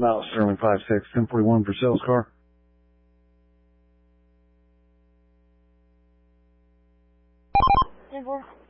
Out Sterling 56, 1041 for sales car. Denver.